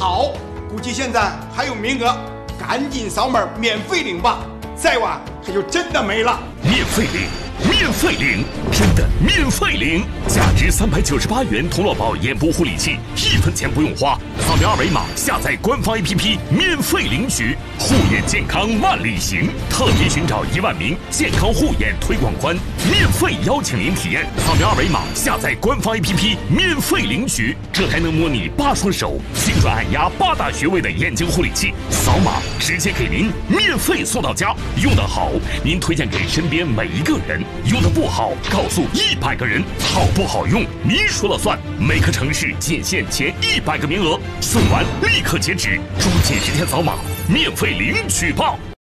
好，估计现在还有名额，赶紧扫码免费领吧，再晚它就真的没了。 免费领，免费领，真的免费领！价值398元童乐宝眼部护理器，1分钱不用花，扫描二维码下载官方 APP 免费领取，护眼健康万里行，特别寻找1万名健康护眼推广官，免费邀请您体验，扫描二维码下载官方 APP 免费领取，这台能模拟8双手精准按压8大穴位的眼睛护理器，扫码直接给您免费送到家，用得好您推荐给身边每一个人，用得不好告诉100个人，好不好用您说了算，每个城市仅限前100个名额，送完立刻截止，抓紧时间扫码免费领取吧。